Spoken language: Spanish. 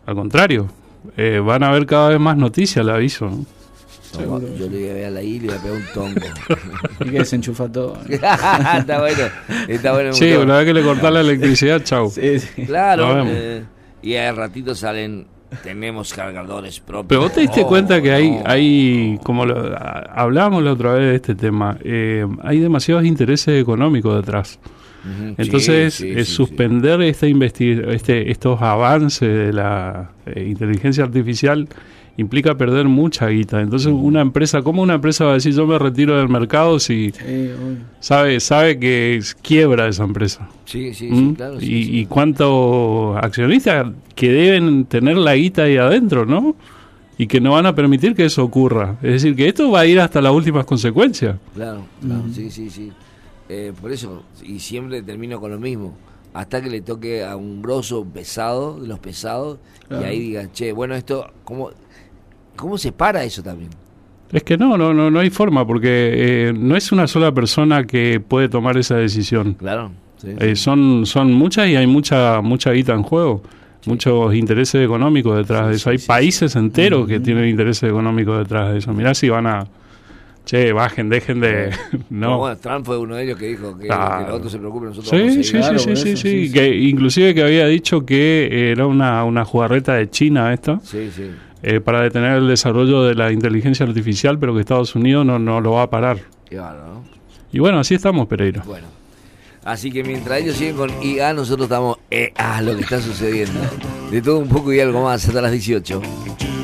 Al contrario, van a haber cada vez más noticias, le aviso, ¿no? No, yo le voy a ver ahí y le voy a pegar un tongo. Y que desenchufa todo. Está bueno. Sí, una vez que le cortás la electricidad, chau. Sí, sí. Claro, y al ratito salen, tenemos cargadores propios. Pero vos te diste cuenta que hay como hablábamos la otra vez de este tema, hay demasiados intereses económicos detrás. Entonces, suspender estos avances de la inteligencia artificial implica perder mucha guita. Entonces, ¿cómo una empresa va a decir yo me retiro del mercado si sabe que quiebra esa empresa? Sí, claro. Y cuántos accionistas que deben tener la guita ahí adentro, ¿no? Y que no van a permitir que eso ocurra. Es decir, que esto va a ir hasta las últimas consecuencias. Claro, sí. Por eso, y siempre termino con lo mismo, hasta que le toque a un grosso pesado, de los pesados, claro. Y ahí digan, che, bueno, esto, ¿cómo se para eso también? Es que no hay forma, porque no es una sola persona que puede tomar esa decisión. Claro. Sí. Son muchas y hay mucha guita en juego, muchos intereses económicos detrás de eso. Hay países enteros que tienen intereses económicos detrás de eso. Mirá si van a... Che, bajen, dejen de... No. Bueno, Trump fue uno de ellos que dijo que los otros se preocupen, nosotros vamos a seguir. Sí. Que inclusive que había dicho que era una jugarreta de China esta. Sí. Para detener el desarrollo de la inteligencia artificial, pero que Estados Unidos no lo va a parar. Claro, ¿no? Y bueno, así estamos, Pereira. Bueno, así que mientras ellos siguen con IA, nosotros estamos lo que está sucediendo. De todo un poco y algo más, hasta las 18.